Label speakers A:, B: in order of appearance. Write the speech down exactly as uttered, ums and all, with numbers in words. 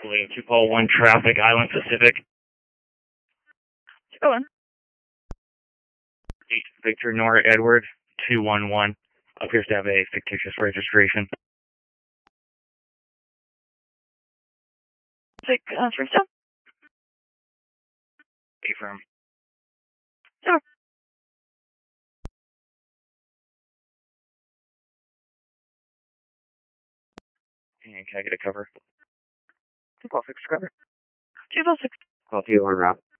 A: William two Paul one traffic, Island Pacific.
B: Go on.
A: eight Victor Nora Edward two one one. Appears to have a fictitious registration.
B: Take uh, three step.
A: Affirm.
B: Sure.
A: And can I get a cover?
B: two four six cover. two four six.
A: Call Taylor Route.